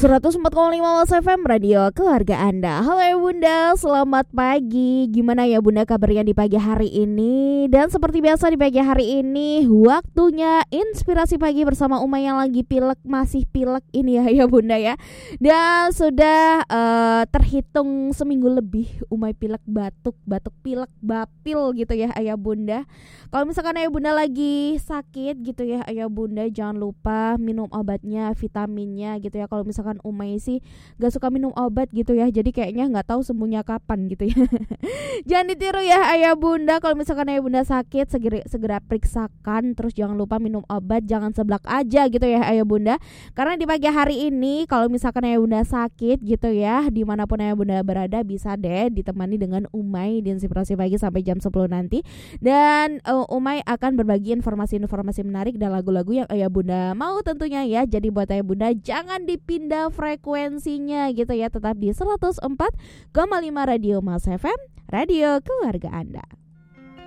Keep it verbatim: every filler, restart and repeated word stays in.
seratus empat koma lima Mas F M Radio Keluarga Anda. Halo ya Bunda, selamat pagi. Gimana ya Bunda kabarnya di pagi hari ini? Dan seperti biasa di pagi hari ini waktunya inspirasi pagi bersama Umay yang lagi pilek, masih pilek ini ya ya Bunda ya. Dan sudah uh, terhitung seminggu lebih Umay pilek, batuk, batuk pilek, bapil gitu ya Ayah Bunda. Kalau misalkan Ayah Bunda lagi sakit gitu ya Ayah Bunda, jangan lupa minum obatnya, vitaminnya gitu ya. Kalau misalkan Umay sih gak suka minum obat gitu ya, jadi kayaknya gak tahu sembuhnya kapan gitu ya. Jangan ditiru ya Ayah Bunda. Kalau misalkan Ayah Bunda sakit, segera, segera periksakan. Terus jangan lupa minum obat, jangan seblak aja gitu ya Ayah Bunda. Karena di pagi hari ini kalau misalkan Ayah Bunda sakit gitu ya, dimanapun Ayah Bunda berada, bisa deh ditemani dengan Umay di Inspirasi Pagi sampai jam sepuluh nanti. Dan uh, Umay akan berbagi informasi-informasi menarik dan lagu-lagu yang Ayah Bunda mau tentunya ya. Jadi buat Ayah Bunda jangan dipindah frekuensinya gitu ya, tetap di seratus empat koma lima Radio Mas F M, Radio Keluarga Anda.